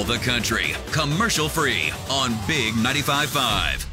all the country, commercial free on Big 95.5.